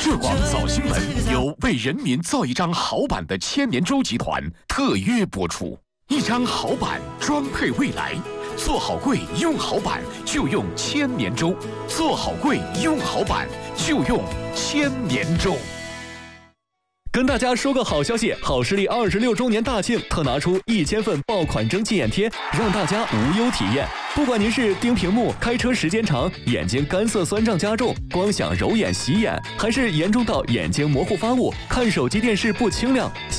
浙广早新闻由为人民造一张好版的千年舟集团特约播出。一张好版装配未来，做好柜用好版就用千年舟，做好柜用好版就用千年舟。 跟大家说个好消息，好视力26周年大庆特拿出1000份爆款征纪眼贴，让大家无忧体验。不管您是盯屏幕、开车时间长、眼睛干涩酸胀加重、光想揉眼洗眼，还是严重到眼睛模糊发雾、看手机电视不清亮。